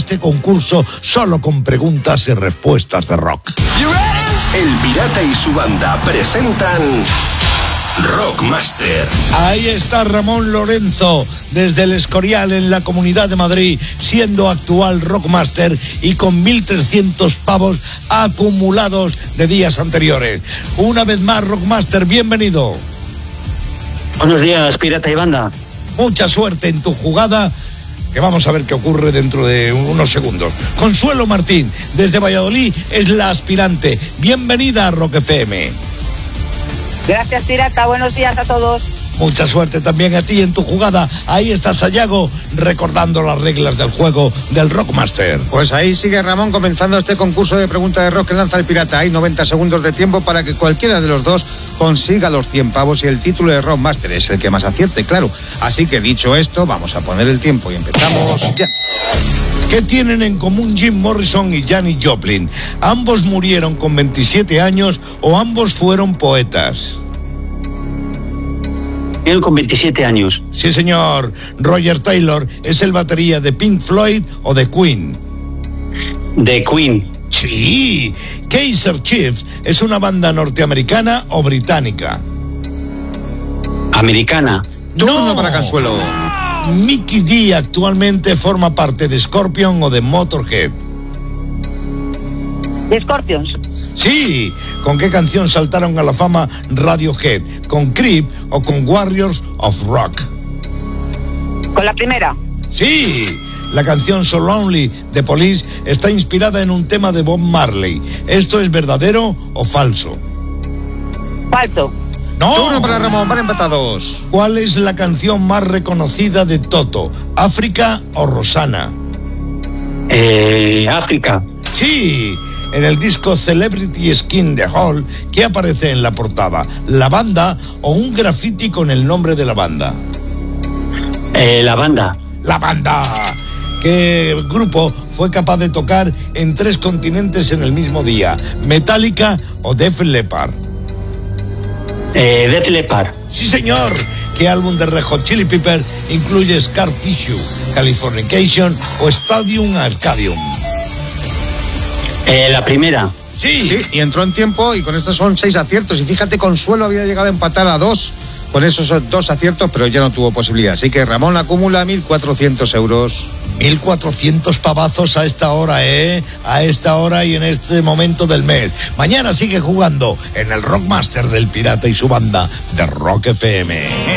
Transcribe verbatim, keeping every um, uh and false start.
este concurso solo con preguntas y respuestas de rock. El Pirata y su banda presentan Rockmaster. Ahí está Ramón Lorenzo, desde el Escorial en la Comunidad de Madrid, siendo actual Rockmaster y con mil trescientos pavos acumulados de días anteriores. Una vez más, Rockmaster, bienvenido. Buenos días, Pirata y banda. Mucha suerte en tu jugada, que vamos a ver qué ocurre dentro de unos segundos. Consuelo Martín, desde Valladolid, es la aspirante. Bienvenida a Rock F M. Gracias, Pirata. Buenos días a todos. Mucha suerte también a ti en tu jugada. Ahí está Sayago, recordando las reglas del juego del Rockmaster. Pues ahí sigue Ramón comenzando este concurso de preguntas de rock que lanza el Pirata. Hay noventa segundos de tiempo para que cualquiera de los dos consiga los cien pavos y el título de Rockmaster es el que más acierte, claro. Así que dicho esto, vamos a poner el tiempo y empezamos ya. ¿Qué tienen en común Jim Morrison y Janis Joplin? ¿Ambos murieron con veintisiete años o ambos fueron poetas? Murieron con veintisiete años. Sí, señor. Roger Taylor es el batería de Pink Floyd o de Queen. De Queen. Sí. Kaiser Chiefs es una banda norteamericana o británica. Americana. Turno no. Para Consuelo. Mickey D actualmente forma parte de Scorpion o de Motorhead. De Scorpions. Sí. ¿Con qué canción saltaron a la fama Radiohead? ¿Con Creep o con Warriors of Rock? Con la primera. Sí. La canción So Lonely de Police está inspirada en un tema de Bob Marley. ¿Esto es verdadero o falso? Falso. ¡No! Turno para Ramón, van empatados. ¿Cuál es la canción más reconocida de Toto? ¿África o Rosana? Eh, África. Sí. En el disco Celebrity Skin de Hall, ¿qué aparece en la portada? ¿La banda o un graffiti con el nombre de la banda? Eh, la banda. ¡La banda! ¿Qué grupo fue capaz de tocar en tres continentes en el mismo día? ¿Metallica o Def Leppard? Eh, Def Leppard. Sí, señor. ¿Qué álbum de Red Hot Chili Pepper incluye Scar Tissue, Californication o Stadium Arcadium? Eh, la primera. Sí. Sí, y entró en tiempo y con estos son seis aciertos. Y fíjate, Consuelo había llegado a empatar a dos con esos dos aciertos, pero ya no tuvo posibilidad. Así que Ramón acumula mil cuatrocientos euros. mil cuatrocientos pavazos a esta hora, ¿eh? A esta hora y en este momento del mes. Mañana sigue jugando en el Rockmaster del Pirata y su banda de Rock F M.